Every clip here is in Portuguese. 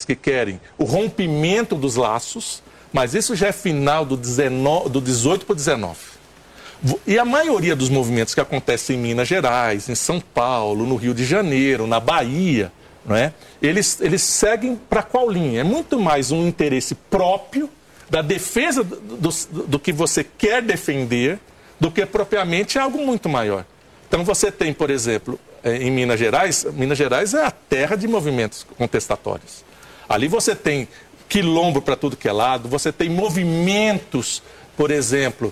que querem o rompimento dos laços, mas isso já é final do 18 para o 19. E a maioria dos movimentos que acontecem em Minas Gerais, em São Paulo, no Rio de Janeiro, na Bahia, não é? Eles seguem para qual linha? É muito mais um interesse próprio da defesa do que você quer defender do que propriamente algo muito maior. Então você tem, por exemplo, em Minas Gerais é a terra de movimentos contestatórios. Ali você tem quilombo para tudo que é lado, você tem movimentos, por exemplo,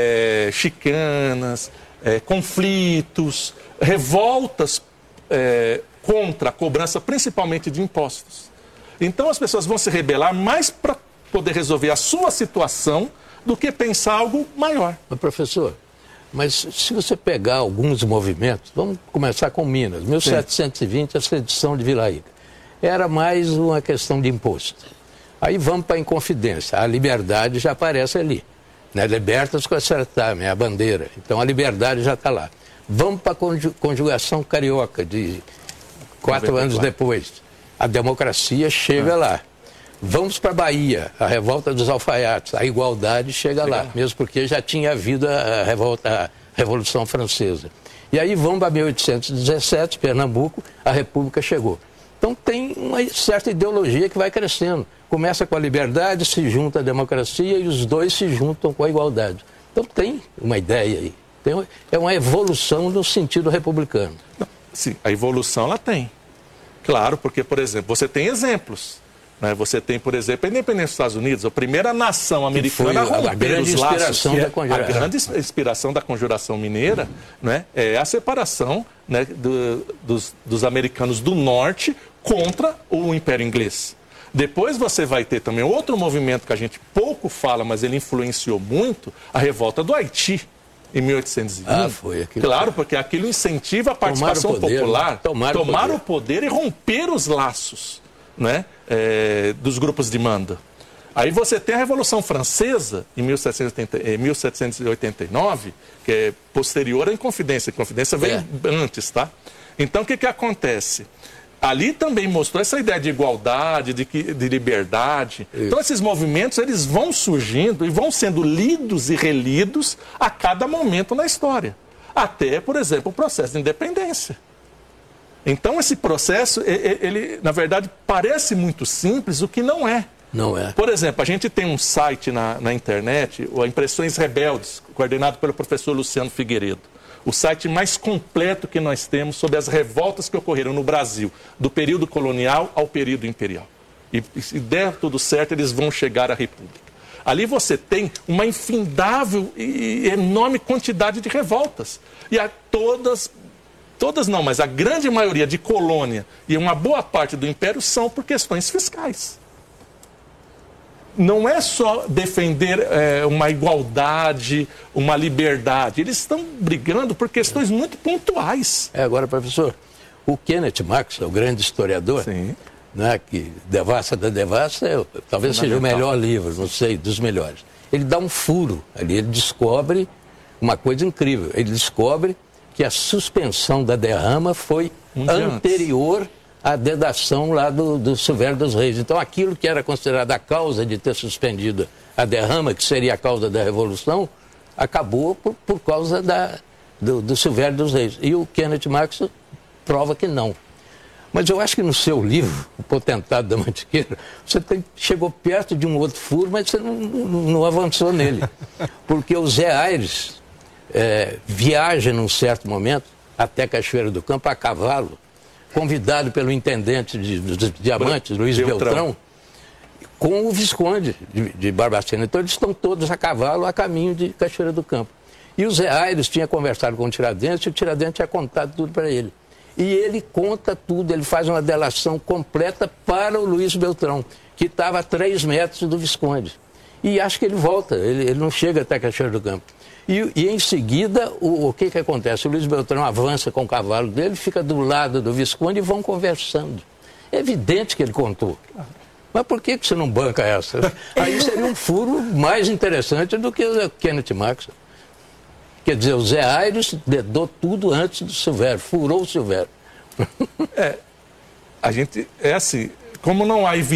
chicanas, conflitos, revoltas contra a cobrança principalmente de impostos. Então as pessoas vão se rebelar mais para poder resolver a sua situação do que pensar algo maior. Mas, professor, mas se você pegar alguns movimentos, vamos começar com Minas, 1720, a sedição de Vila Rica, era mais uma questão de imposto. Aí vamos para a Inconfidência, a liberdade já aparece ali, né? Libertas com a certame, a bandeira, então a liberdade já está lá. Vamos para a conjugação carioca, de 4 anos depois, a democracia chega lá. Vamos para a Bahia, a revolta dos alfaiates, a igualdade chega lá, mesmo porque já tinha havido a Revolução Francesa. E aí vamos para 1817, Pernambuco, a República chegou. Então tem uma certa ideologia que vai crescendo. Começa com a liberdade, se junta a democracia e os dois se juntam com a igualdade. Então tem uma ideia aí. É uma evolução no sentido republicano. Sim, a evolução ela tem. Claro, porque, por exemplo, você tem exemplos. Né? Você tem, por exemplo, a independência dos Estados Unidos, a primeira nação americana a romper os laços. A grande inspiração da Conjuração Mineira, né, é a separação, né, dos americanos do norte contra o Império Inglês. Depois você vai ter também outro movimento que a gente pouco fala, mas ele influenciou muito, a revolta do Haiti, em 1820. Foi aquilo. Claro, porque aquilo incentiva a participação popular, tomar o poder e romper os laços, né, dos grupos de manda. Aí você tem a Revolução Francesa, em 1789, que é posterior à Inconfidência. A Inconfidência veio antes, tá? Então, o que acontece? Ali também mostrou essa ideia de igualdade, de liberdade. Isso. Então, esses movimentos, eles vão surgindo e vão sendo lidos e relidos a cada momento na história. Até, por exemplo, o processo de independência. Então, esse processo, ele, na verdade, parece muito simples, o que não é. Não é. Por exemplo, a gente tem um site na internet, o Impressões Rebeldes, coordenado pelo professor Luciano Figueiredo. O site mais completo que nós temos sobre as revoltas que ocorreram no Brasil, do período colonial ao período imperial. E se der tudo certo, eles vão chegar à República. Ali você tem uma infindável e enorme quantidade de revoltas. E todas não, mas a grande maioria de colônia e uma boa parte do império são por questões fiscais. Não é só defender uma igualdade, uma liberdade. Eles estão brigando por questões muito pontuais. Agora, professor, o Kenneth Maxwell, o grande historiador, né, que Devassa da Devassa, talvez seja o melhor livro, não sei, dos melhores. Ele dá um furo ali, ele descobre uma coisa incrível. Ele descobre que a suspensão da derrama foi anterior à dedação lá do Silvério dos Reis. Então, aquilo que era considerado a causa de ter suspendido a derrama, que seria a causa da Revolução, acabou por causa do Silvério dos Reis. E o Kenneth Maxwell prova que não. Mas eu acho que no seu livro, O Potentado da Mantiqueira, você chegou perto de um outro furo, mas você não avançou nele. Porque o Zé Aires viaja num certo momento até Cachoeira do Campo a cavalo, convidado pelo intendente dos Diamantes, Luiz Beltrão, com o Visconde de Barbacena. Então eles estão todos a cavalo a caminho de Cachoeira do Campo. E o Zé Aires tinha conversado com o Tiradentes e o Tiradentes tinha contado tudo para ele. E ele conta tudo, ele faz uma delação completa para o Luiz Beltrão, que estava a 3 metros do Visconde. E acho que ele volta, ele não chega até Cachoeira do Campo. E em seguida, o que acontece? O Luiz Beltrão avança com o cavalo dele, fica do lado do Visconde e vão conversando. É evidente que ele contou. Mas por que você não banca essa? Aí seria um furo mais interessante do que o Kenneth Maxwell. Quer dizer, o Zé Aires dedou tudo antes do Silvério, furou o Silvério. A gente, assim, como não há evidência